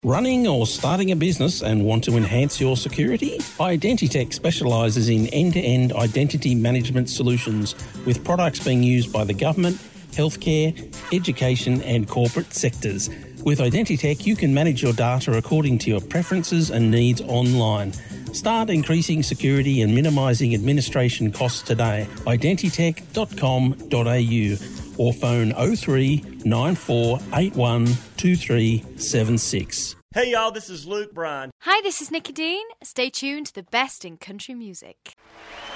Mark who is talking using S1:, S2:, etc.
S1: Running or starting a business and want to enhance your security? Identitech specialises in end-to-end identity management solutions with products being used by the government, healthcare, education and corporate sectors. With Identitech, you can manage your data according to your preferences and needs online. Start increasing security and minimising administration costs today. Identitech.com.au or phone 03 9481 2376.
S2: Hey y'all, this is Luke Bryan.
S3: Hi, this is Nikki Dean. Stay tuned to the best in country music.